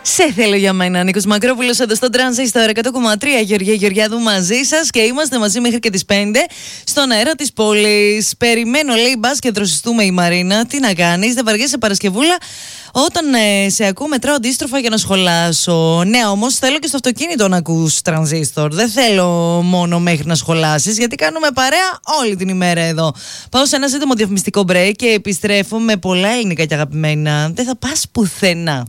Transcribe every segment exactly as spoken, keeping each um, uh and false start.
Σε θέλω για μένα, Νίκος Μακρόπουλος εδώ στο Τρανζίστορ εκατό κόμμα τρία. Γεωργία Γεωργιάδου μαζί σας και είμαστε μαζί μέχρι και τις πέντε στον αέρα της πόλης. Περιμένω, λέει, μπας και δροσιστούμε η Μαρίνα. Τι να κάνεις, δεν βαριέσαι Παρασκευούλα όταν ε, σε ακούω μετράω αντίστροφα για να σχολάσω. Ναι, όμως θέλω και στο αυτοκίνητο να ακούς Τρανζίστορ. Δεν θέλω μόνο μέχρι να σχολάσεις, γιατί κάνουμε παρέα όλη την ημέρα εδώ. Πάω σε ένα σύντομο διαφημιστικό break και επιστρέφω με πολλά ελληνικά και αγαπημένα. Δεν θα πας πουθενά.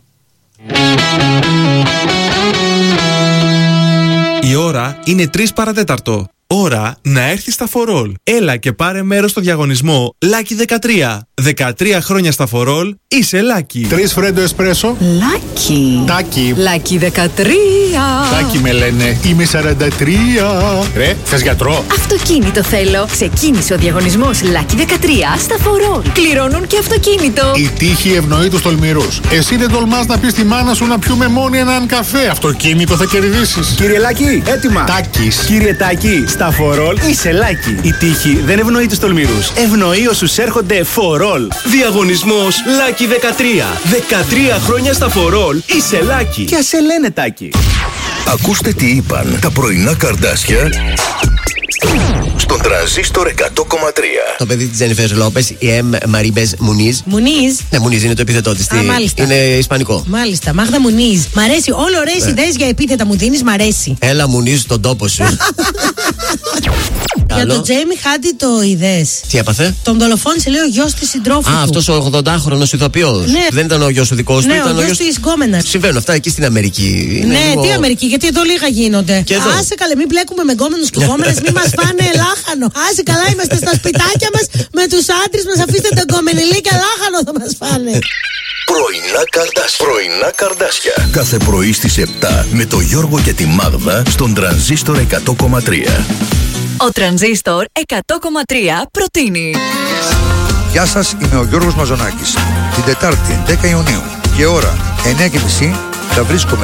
Η ώρα είναι τρεις παρατέταρτο. Ώρα να έρθεις στα φορόλ. Έλα και πάρε μέρος στο διαγωνισμό Lucky δεκατρία. δεκατρία χρόνια στα φορόλ, είσαι Lucky. Τρεις φρέντο εσπρέσο. Lucky. Τάκι. Lucky δεκατρία. Τάκι με λένε. Είμαι σαράντα τρία. Ρε, θες γιατρό? Αυτοκίνητο θέλω. Ξεκίνησε ο διαγωνισμός Lucky δεκατρία στα φορόλ. Κληρώνουν και αυτοκίνητο. Η τύχη ευνοεί τους τολμηρούς. Εσύ δεν τολμάς να πεις στη μάνα σου να πιούμε μόνοι έναν καφέ. Αυτοκίνητο θα κερδίσεις. Κύριε Λάκη, έτοιμα. Τάκης. Κύριε Τάκη, στα φορόλ είσαι Λάκη. Η τύχη δεν ευνοεί τους τολμηρούς. Ευνοεί όσους έρχονται φορόλ. Διαγωνισμός Lucky δεκατρία. δεκατρία χρόνια στα φορόλ είσαι Lucky. Και ας σε λένε Τάκη. Ακούστε τι είπαν τα πρωινά καρδάσια στον Τρανζίστορ εκατό κόμμα τρία. Το παιδί της Τζένιφερ Λόπες, η Εμ Μαρίμπες Μουνίζ. Μουνίζ. Ναι, Μουνίζ είναι το επίθετό της. Α, μάλιστα. Είναι ισπανικό. Μάλιστα, Μάγδα Μουνίζ. Μ' αρέσει, όλο ωραίες Ναι. ιδέες για επίθετα μου δίνεις, μ' αρέσει. Έλα, Μουνίζ, στον τόπο σου. Για τον Τζέιμι Χάντι το είδες? Τι έπαθε? Τον δολοφόνησε, λέει, ο γιος της συντρόφου Α, του. αυτός ο ογδοντάχρονος ηθοποιός. Ναι. Δεν ήταν ο γιος του δικός του, Ναι, ήταν ο γιος της γκόμενας. Συμβαίνουν αυτά εκεί στην Αμερική. Είναι Ναι, λίγο... τι Αμερική, γιατί εδώ λίγα γίνονται. Και εδώ. Άσε καλέ, μην μπλέκουμε με γκόμενους και γκόμενες, μην μας φάνε λάχανο. Άσε καλά, είμαστε στα σπιτάκια μας με τους άντρες μας, αφήστε τα γκομενιλί και λάχανο θα μας φάνε. Πρωινά καρδάσια. Πρωινά καρδάσια. Κάθε πρωί στις επτά με το Γιώργο και τη Μάγδα στον Τρανζίστορ εκατό κόμμα τρία. Ο Τρανζίστορ εκατό κόμμα τρία προτείνει. Γεια σας, είμαι ο Γιώργος Μαζονάκης. Την Τετάρτη, δέκα Ιουνίου και ώρα εννιά και μισή θα βρίσκομαι